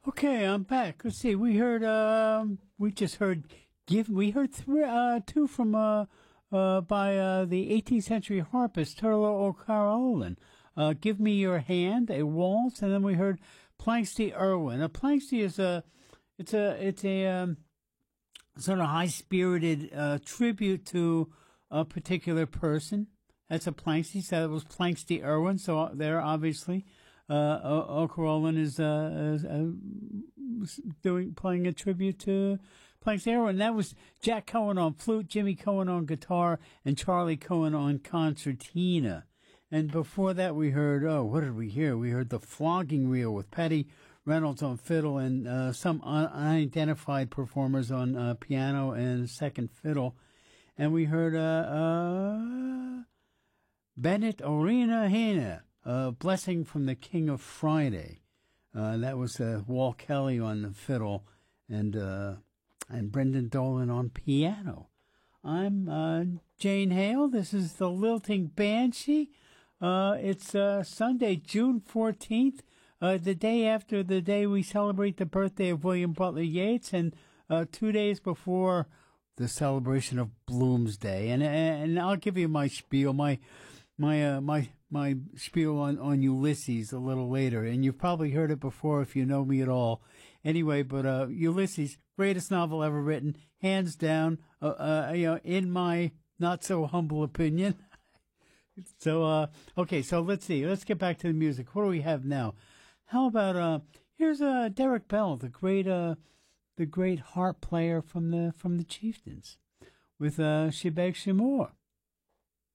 Okay, I'm back. Let's see. We just heard, we heard two from, by, the 18th century harpist, Turlough O'Carolan. Give Me Your Hand, a waltz, and then we heard Planxty Irwin. A Planxty is it's a, sort of high-spirited, tribute to a particular person. That's a Planxty, so it was Planxty Irwin, so there, obviously. O'Carolan is playing a tribute to Planxty Irwin. That was Jack Cohen on flute, Jimmy Cohen on guitar, and Charlie Cohen on concertina. And before that, we heard, what did we hear? We heard The Flogging Reel with Patty Reynolds on fiddle and some unidentified performers on piano and second fiddle. And we heard Bennett Orina Hena, Blessing from the King of Friday. That was Walt Kelly on the fiddle and Brendan Dolan on piano. I'm Jane Hale. This is the Lilting Banshee. It's Sunday, June 14th, the day after the day we celebrate the birthday of William Butler Yeats, and 2 days before the celebration of Bloomsday. And I'll give you my spiel, my spiel on Ulysses a little later, and you've probably heard it before if you know me at all. Anyway, but Ulysses, greatest novel ever written, hands down. In my not so humble opinion. So okay, so let's see. Let's get back to the music. What do we have now? How about here's Derek Bell, the great harp player from the Chieftains, with She Begs She More.